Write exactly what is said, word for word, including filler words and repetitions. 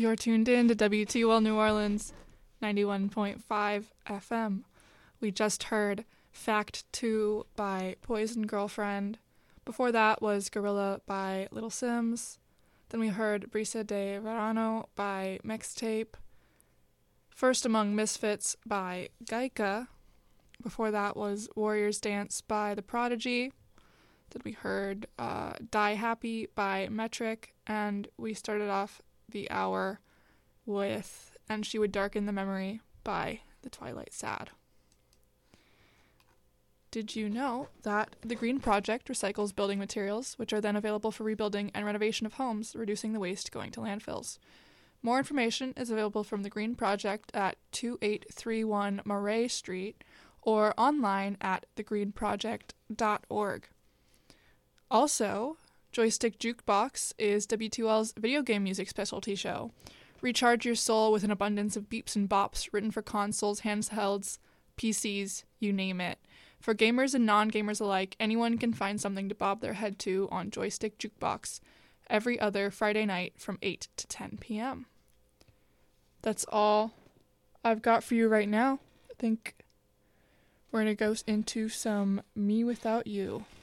You're tuned in to W T L New Orleans, ninety-one point five F M. We just heard Fact two by Poison Girlfriend. Before that was Gorilla by Little Sims. Then we heard Brisa de Verano by Mixtape. First Among Misfits by Gaika. Before that was Warriors Dance by The Prodigy. Then we heard uh, Die Happy by Metric. And we started off the hour with And She Would Darken the Memory by The Twilight Sad. Did you know that the Green Project recycles building materials, which are then available for rebuilding and renovation of homes, reducing the waste going to landfills? More information is available from the Green Project at twenty-eight thirty-one Murray Street or online at the green project dot org. Also, Joystick Jukebox is W two L's video game music specialty show. Recharge your soul with an abundance of beeps and bops written for consoles, handhelds, P Cs, you name it. For gamers and non-gamers alike, anyone can find something to bob their head to on Joystick Jukebox every other Friday night from eight to ten p.m. That's all I've got for you right now. I think we're going to go into some Me Without You.